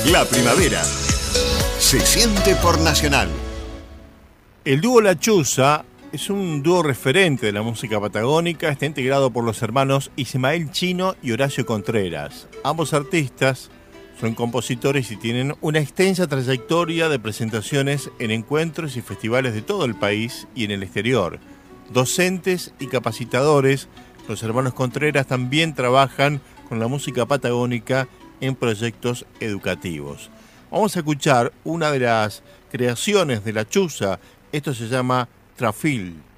La primavera se siente por Nacional. El dúo La Chuza es un dúo referente de la música patagónica. Está integrado por los hermanos Ismael Chino y Horacio Contreras. Ambos artistas son compositores y tienen una extensa trayectoria de presentaciones en encuentros y festivales de todo el país y en el exterior. Docentes y capacitadores, los hermanos Contreras también trabajan con la música patagónica en proyectos educativos. Vamos a escuchar una de las creaciones de La Chuza. Esto se llama Trafil.